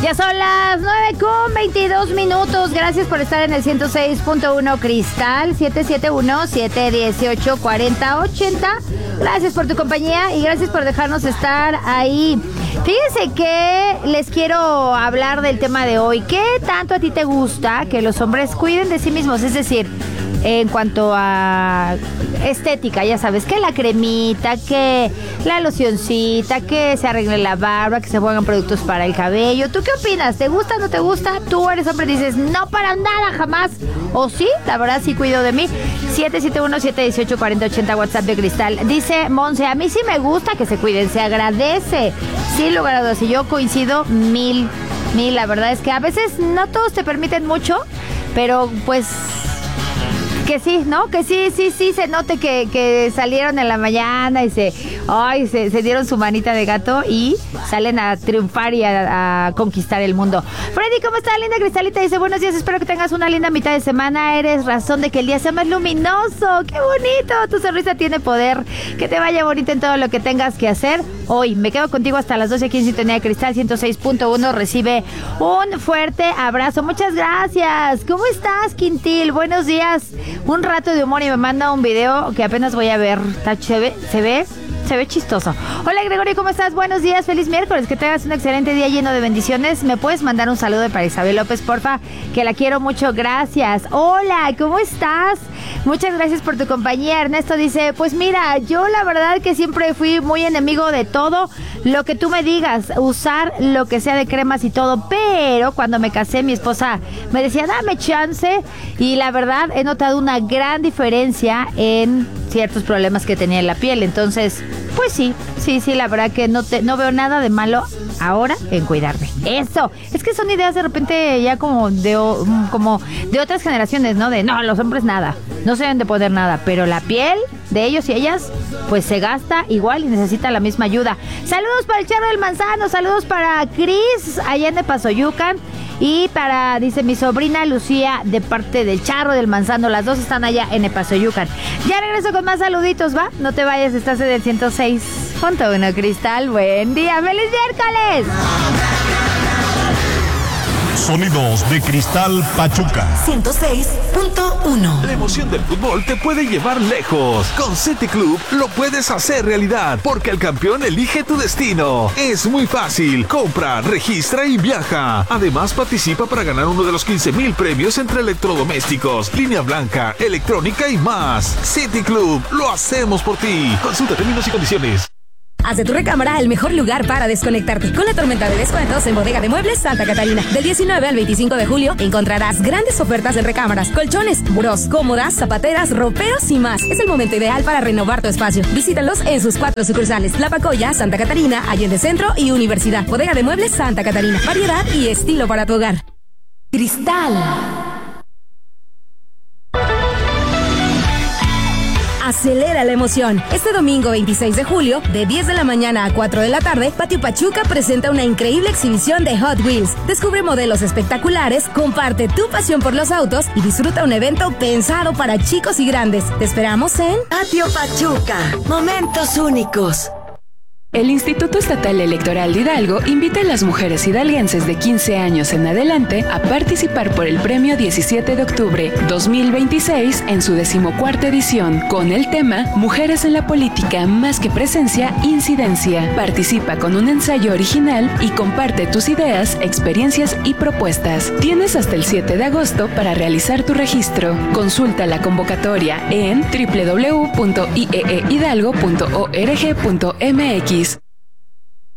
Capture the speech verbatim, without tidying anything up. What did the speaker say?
Ya son las nueve con veintidós minutos. Gracias por estar en el ciento seis punto uno Cristal, siete siete uno, siete uno ocho, cuatro cero ocho cero. Gracias por tu compañía y gracias por dejarnos estar ahí. Fíjense que les quiero hablar del tema de hoy. ¿Qué tanto a ti te gusta que los hombres cuiden de sí mismos? Es decir, en cuanto a estética, ya sabes, que la cremita, que la locioncita, que se arregle la barba, que se pongan productos para el cabello. ¿Tú qué opinas? ¿Te gusta o no te gusta? Tú eres hombre y dices, no para nada, jamás. ¿O sí? La verdad sí cuido de mí. siete siete uno, siete uno ocho, cuatro cero ocho cero, WhatsApp de Cristal. Dice Monse, a mí sí me gusta que se cuiden, se agradece. Sin lugar a dudas, y yo coincido mil, mil. La verdad es que a veces no todos te permiten mucho, pero pues... que sí, ¿no? Que sí, sí, sí, se note que, que salieron en la mañana y se, ay, se, se dieron su manita de gato y salen a triunfar y a, a conquistar el mundo. Freddy, ¿cómo está? Linda Cristalita dice, buenos días, espero que tengas una linda mitad de semana. Eres razón de que el día sea más luminoso. ¡Qué bonito! Tu sonrisa tiene poder. Que te vaya bonito en todo lo que tengas que hacer. Hoy me quedo contigo hasta las doce aquí en Sintonía de Cristal ciento seis punto uno. Recibe un fuerte abrazo. Muchas gracias. ¿Cómo estás, Quintil? Buenos días. Un rato de humor y me manda un video que apenas voy a ver. ¿Se ve? ¿Se ve? Se ve chistoso. Hola, Gregorio, ¿cómo estás? Buenos días, feliz miércoles, que tengas un excelente día lleno de bendiciones. ¿Me puedes mandar un saludo para Isabel López, porfa? Que la quiero mucho, gracias. Hola, ¿cómo estás? Muchas gracias por tu compañía. Ernesto dice, pues mira, yo la verdad que siempre fui muy enemigo de todo lo que tú me digas, usar lo que sea de cremas y todo, pero cuando me casé mi esposa me decía, dame chance, y la verdad he notado una gran diferencia en ciertos problemas que tenía en la piel. Entonces, pues sí, sí, sí, la verdad que no, te, no veo nada de malo ahora en cuidarme. Eso, es que son ideas de repente ya como de, como de otras generaciones, ¿no? De no, los hombres nada, no se deben de poner nada, pero la piel de ellos y ellas, pues se gasta igual y necesita la misma ayuda. Saludos para el Charro del Manzano, saludos para Cris, allá en Epazoyucan. Y para, dice mi sobrina Lucía, de parte del Charro del Manzano. Las dos están allá en Epazoyucan. Ya regreso con más saluditos, ¿va? No te vayas, estás en el ciento seis punto uno Cristal. Buen día, ¡feliz miércoles! Sonidos de Cristal Pachuca ciento seis punto uno. La emoción del fútbol te puede llevar lejos. Con City Club lo puedes hacer realidad, porque el campeón elige tu destino. Es muy fácil. Compra, registra y viaja. Además, participa para ganar uno de los quince mil premios entre electrodomésticos, línea blanca, electrónica y más. City Club, lo hacemos por ti. Consulta términos y condiciones. Haz de tu recámara el mejor lugar para desconectarte. Con la tormenta de descuentos en Bodega de Muebles Santa Catarina. Del diecinueve al veinticinco de julio encontrarás grandes ofertas en recámaras, colchones, burós, cómodas, zapateras, roperos y más. Es el momento ideal para renovar tu espacio. Visítalos en sus cuatro sucursales: La Pacoya, Santa Catarina, Allende Centro y Universidad. Bodega de Muebles Santa Catarina. Variedad y estilo para tu hogar. Cristal. Acelera la emoción. Este domingo veintiséis de julio, de diez de la mañana a cuatro de la tarde, Patio Pachuca presenta una increíble exhibición de Hot Wheels. Descubre modelos espectaculares, comparte tu pasión por los autos y disfruta un evento pensado para chicos y grandes. Te esperamos en Patio Pachuca. Momentos únicos. El Instituto Estatal Electoral de Hidalgo invita a las mujeres hidalguenses de quince años en adelante a participar por el Premio diecisiete de octubre dos mil veintiséis en su decimocuarta edición, con el tema Mujeres en la Política, más que presencia, incidencia. Participa con un ensayo original y comparte tus ideas, experiencias y propuestas. Tienes hasta el siete de agosto para realizar tu registro. Consulta la convocatoria en doble u doble u doble u punto i e e hidalgo punto org punto m x.